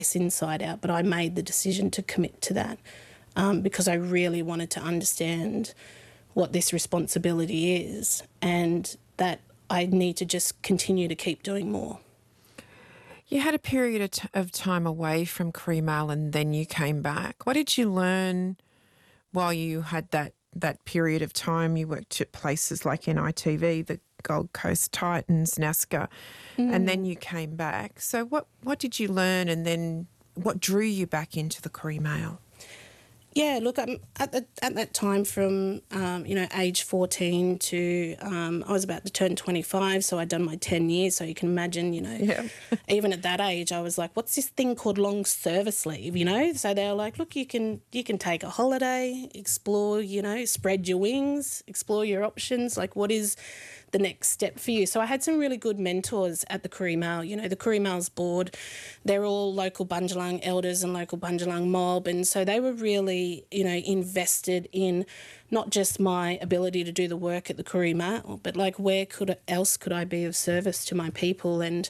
inside out, but I made the decision to commit to that because I really wanted to understand what this responsibility is and that I need to just continue to keep doing more. You had a period of time away from Courier Mail and then you came back. What did you learn while you had that period of time? You worked at places like NITV, the Gold Coast Titans, NASCAR, and then you came back. So what did you learn, and then what drew you back into the Courier Mail? Yeah, look, at that time from, age 14 to I was about to turn 25, so I'd done my 10 years, so you can imagine, even at that age, I was like, what's this thing called long service leave, So they were like, look, you can take a holiday, explore, spread your wings, explore your options, like what is the next step for you. So I had some really good mentors at the Courier Mail. The Courier Mail's board, they're all local Bundjalung elders and local Bundjalung mob, and so they were really, invested in not just my ability to do the work at the Courier Mail, but like where else could I be of service to my people, and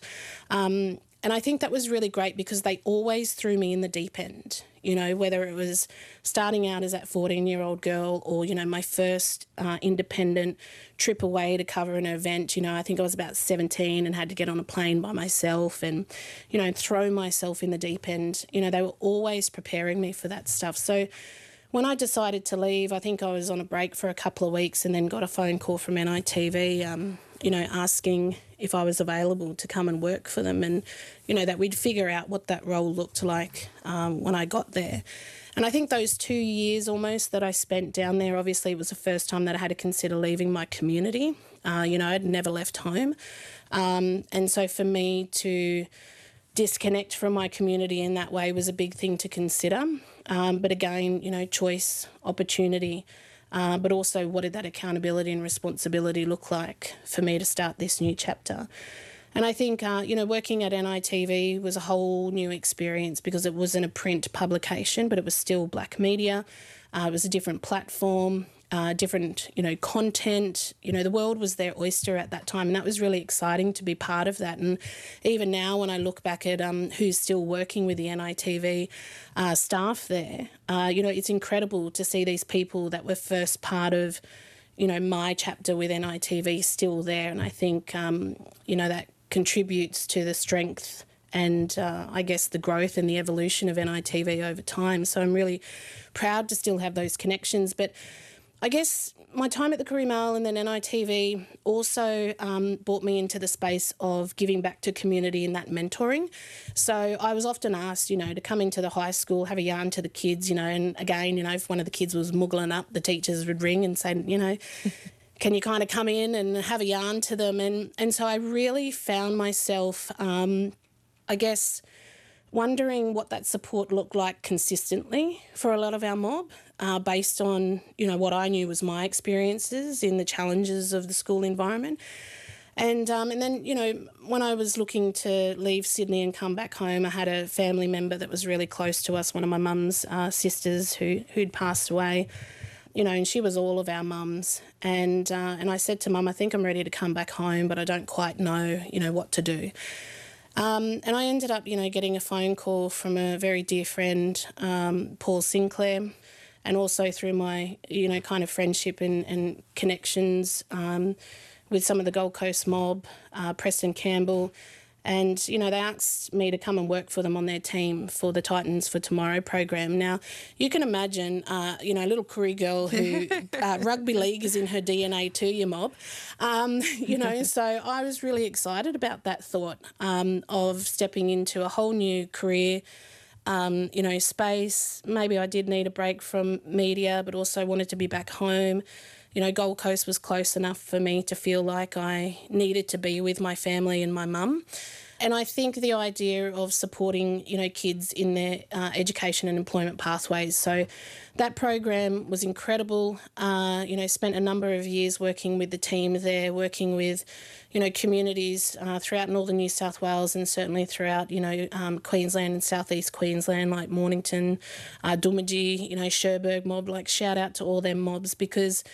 I think that was really great because they always threw me in the deep end, whether it was starting out as that 14-year-old girl or, my first independent trip away to cover an event. I think I was about 17 and had to get on a plane by myself and, throw myself in the deep end. They were always preparing me for that stuff. So when I decided to leave, I think I was on a break for a couple of weeks and then got a phone call from NITV, asking if I was available to come and work for them, and, that we'd figure out what that role looked like when I got there. And I think those 2 years almost that I spent down there, obviously it was the first time that I had to consider leaving my community. I'd never left home. And so for me to disconnect from my community in that way was a big thing to consider. But again, choice, opportunity, but also what did that accountability and responsibility look like for me to start this new chapter. And I think, working at NITV was a whole new experience because it wasn't a print publication, but it was still black media. It was a different platform, different, content. The world was their oyster at that time, and that was really exciting to be part of that. And even now when I look back at who's still working with the NITV staff there, it's incredible to see these people that were first part of, my chapter with NITV still there. And I think, that contributes to the strength and I guess the growth and the evolution of NITV over time. So I'm really proud to still have those connections. But I guess my time at the Courier Mail and then NITV also brought me into the space of giving back to community and that mentoring. So I was often asked, to come into the high school, have a yarn to the kids, and again, if one of the kids was muggling up, the teachers would ring and say, can you kind of come in and have a yarn to them? And so I really found myself, I guess, wondering what that support looked like consistently for a lot of our mob, based on, what I knew was my experiences in the challenges of the school environment. And then, when I was looking to leave Sydney and come back home, I had a family member that was really close to us, one of my mum's sisters who'd passed away, and she was all of our mums. And I said to Mum, I think I'm ready to come back home, but I don't quite know, what to do. And I ended up, getting a phone call from a very dear friend, Paul Sinclair, and also through my, kind of friendship and connections with some of the Gold Coast mob, Preston Campbell. And, they asked me to come and work for them on their team for the Titans for Tomorrow program. Now, you can imagine, a little Koori girl who rugby league is in her DNA too, your mob. So I was really excited about that thought of stepping into a whole new career, space. Maybe I did need a break from media, but also wanted to be back home. Gold Coast was close enough for me to feel like I needed to be with my family and my mum. And I think the idea of supporting, kids in their education and employment pathways. So that program was incredible. Spent a number of years working with the team there, working with, communities throughout northern New South Wales and certainly throughout, Queensland and southeast Queensland, like Mornington, Doomadgee, Cherbourg mob. Like, shout out to all them mobs because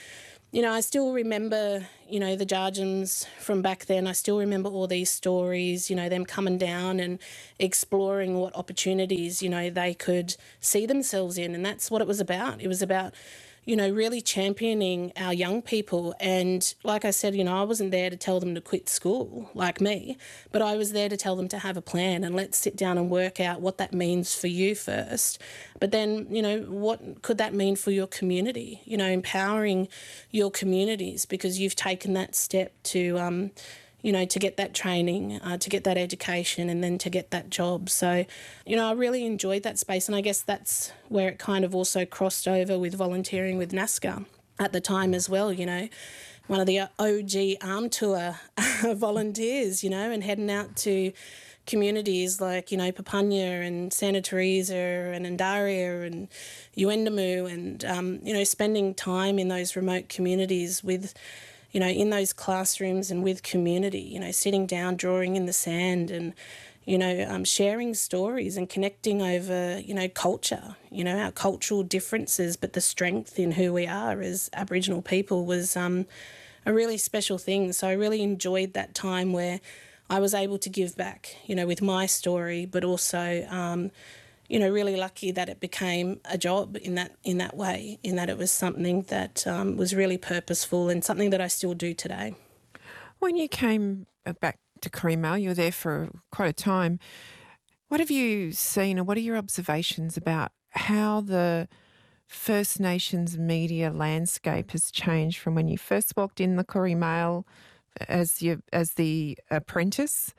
I still remember, the Jarjums from back then. I still remember all these stories, them coming down and exploring what opportunities, they could see themselves in. And that's what it was about. It was about, really championing our young people. And like I said, I wasn't there to tell them to quit school like me, but I was there to tell them to have a plan and let's sit down and work out what that means for you first. But then, what could that mean for your community? Empowering your communities because you've taken that step to, to get that training, to get that education and then to get that job. So, I really enjoyed that space, and I guess that's where it kind of also crossed over with volunteering with NASCAR at the time as well, one of the OG Arm Tour volunteers, and heading out to communities like, Papunya and Santa Teresa and Andaria and Yuendamu and, spending time in those remote communities with, in those classrooms and with community, sitting down, drawing in the sand and, sharing stories and connecting over, culture, our cultural differences, but the strength in who we are as Aboriginal people was a really special thing. So I really enjoyed that time where I was able to give back, with my story, but also, really lucky that it became a job in that way, in that it was something that was really purposeful and something that I still do today. When you came back to Creamale, you were there for quite a time. What have you seen, or what are your observations about how the First Nations media landscape has changed from when you first walked in the Creamale as the apprentice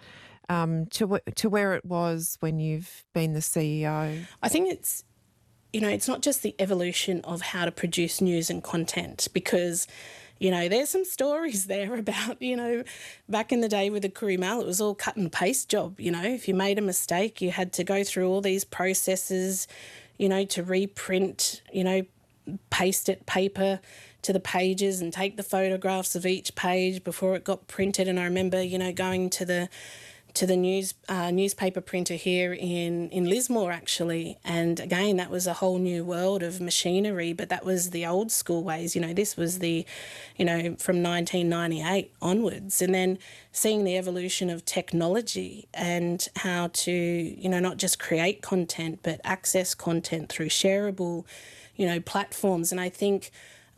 to where it was when you've been the CEO? I think it's not just the evolution of how to produce news and content because, there's some stories there about, back in the day with the Creamale, it was all cut and paste job. If you made a mistake, you had to go through all these processes, to reprint, paste it paper to the pages and take the photographs of each page before it got printed. And I remember, going to the newspaper printer here in Lismore actually, and again that was a whole new world of machinery, but that was the old school ways. This was the from 1998 onwards, and then seeing the evolution of technology and how to not just create content but access content through shareable platforms. And I think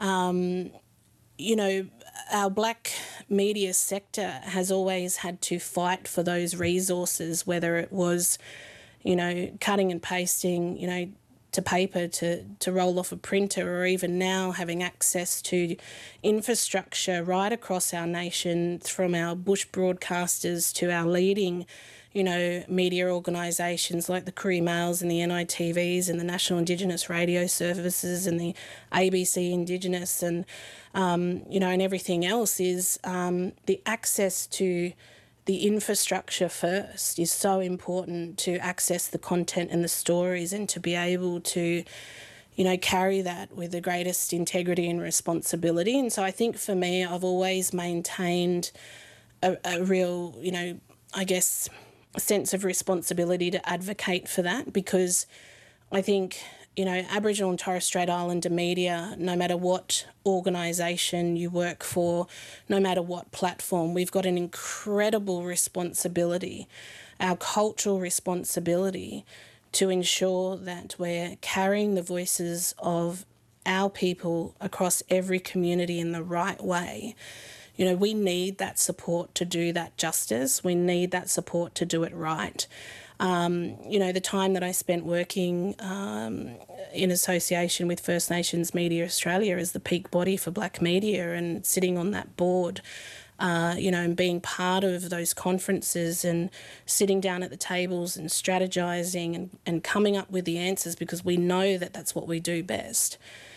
our black media sector has always had to fight for those resources, whether it was, cutting and pasting, to paper to roll off a printer, or even now having access to infrastructure right across our nation, from our bush broadcasters to our leading media organisations like the Creamales and the NITVs and the National Indigenous Radio Services and the ABC Indigenous and, and everything else is the access to the infrastructure first is so important to access the content and the stories and to be able to, carry that with the greatest integrity and responsibility. And so I think for me, I've always maintained a real, I guess, sense of responsibility to advocate for that, because I think, Aboriginal and Torres Strait Islander media, no matter what organisation you work for, no matter what platform, we've got an incredible responsibility, our cultural responsibility, to ensure that we're carrying the voices of our people across every community in the right way. We need that support to do that justice. We need that support to do it right. The time that I spent working in association with First Nations Media Australia as the peak body for black media and sitting on that board, and being part of those conferences and sitting down at the tables and strategising and coming up with the answers, because we know that that's what we do best.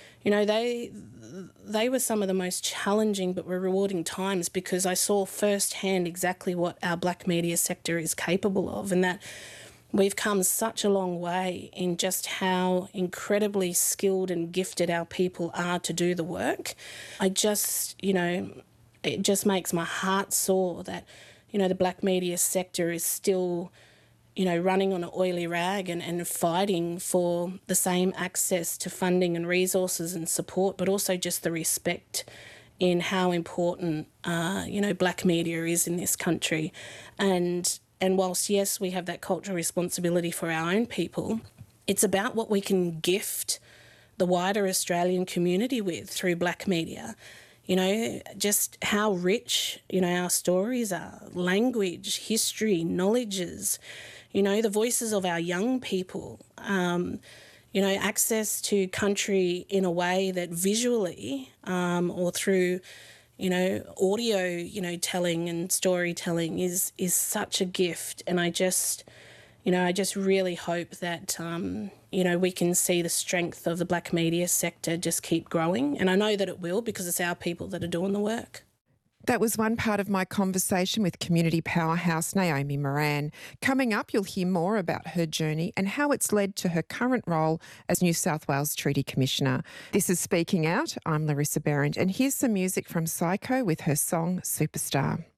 They were some of the most challenging but rewarding times, because I saw firsthand exactly what our black media sector is capable of, and that we've come such a long way in just how incredibly skilled and gifted our people are to do the work. It just makes my heart sore that, the black media sector is still running on an oily rag and fighting for the same access to funding and resources and support, but also just the respect in how important, black media is in this country. And whilst, yes, we have that cultural responsibility for our own people, it's about what we can gift the wider Australian community with through black media. Just how rich, our stories are, language, history, knowledges, the voices of our young people, access to country in a way that visually or through, audio, telling and storytelling is such a gift. And I just really hope that, we can see the strength of the black media sector just keep growing. And I know that it will, because it's our people that are doing the work. That was one part of my conversation with community powerhouse Naomi Moran. Coming up, you'll hear more about her journey and how it's led to her current role as New South Wales Treaty Commissioner. This is Speaking Out. I'm Larissa Behrendt, and here's some music from Psycho with her song Superstar.